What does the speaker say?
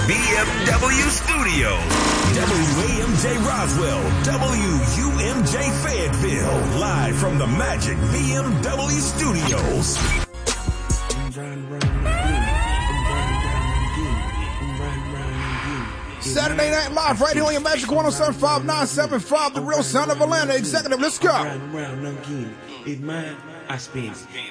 BMW Studios. WAMJ Roswell, WUMJ Fayetteville, live from the Magic BMW Studios. Saturday Night Live right here on your Magic 107.5 975, the real sound of Atlanta. Executive, let's go. Round again. It's mine, I spin it.